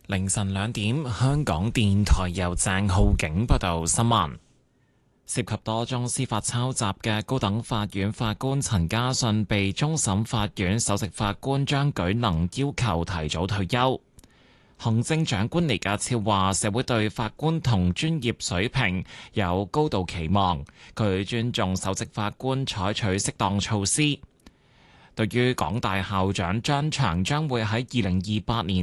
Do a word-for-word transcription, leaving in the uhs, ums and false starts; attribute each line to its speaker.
Speaker 1: 凌晨兩點，香港電台由鄭浩景報道新聞。涉及多宗司法抄襲嘅高等法院法官陳家信被終審法院首席法官張舉能要求提早退休。行政長官李家超話：社會對法官同專業水平有高度期望，佢尊重首席法官採取適當措施。對於港大校長張翔將會喺二零二八年